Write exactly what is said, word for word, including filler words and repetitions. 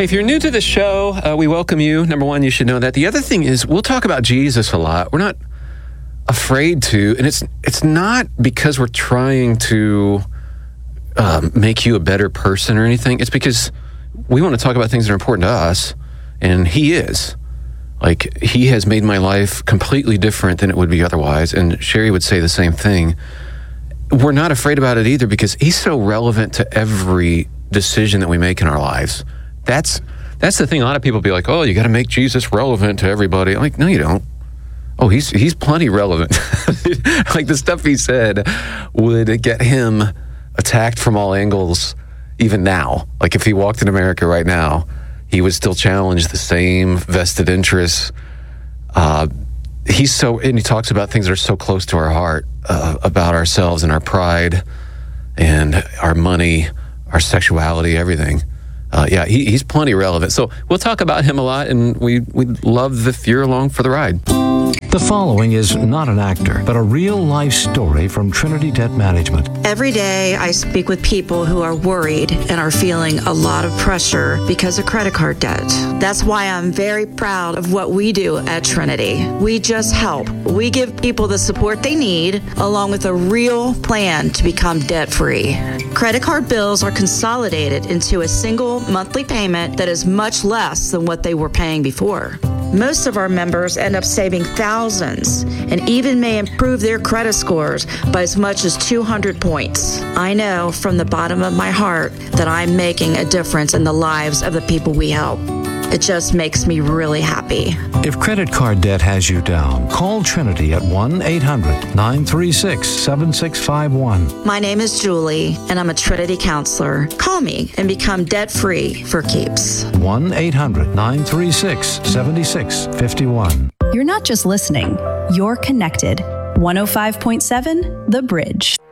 If you're new to the show, uh, we welcome you. Number one, you should know that. The other thing is we'll talk about Jesus a lot. We're not afraid to, and it's it's not because we're trying to um, make you a better person or anything. It's because we want to talk about things that are important to us, and he is. Like, he has made my life completely different than it would be otherwise, and Sherry would say the same thing. We're not afraid about it either because he's so relevant to every decision that we make in our lives. That's that's the thing. A lot of people be like, oh, you got to make Jesus relevant to everybody. I'm like, no, you don't. Oh, he's he's plenty relevant. Like, the stuff he said would get him attacked from all angles even now. Like, if he walked in America right now, he would still challenge the same vested interests. Uh, he's so, and he talks about things that are so close to our heart, uh, about ourselves and our pride and our money, our sexuality, everything. Uh, yeah, he, he's plenty relevant. So we'll talk about him a lot, and we, we'd love if you're along for the ride. The following is not an actor, but a real-life story from Trinity Debt Management. Every day I speak with people who are worried and are feeling a lot of pressure because of credit card debt. That's why I'm very proud of what we do at Trinity. We just help. We give people the support they need, along with a real plan to become debt-free. Credit card bills are consolidated into a single monthly payment that is much less than what they were paying before. Most of our members end up saving thousands and even may improve their credit scores by as much as two hundred points. I know from the bottom of my heart that I'm making a difference in the lives of the people we help. It just makes me really happy. If credit card debt has you down, call Trinity at one eight hundred nine three six seven six five one. My name is Julie, and I'm a Trinity counselor. Call me and become debt-free for keeps. one eight hundred nine three six seven six five one. You're not just listening, you're connected. one oh five point seven The Bridge.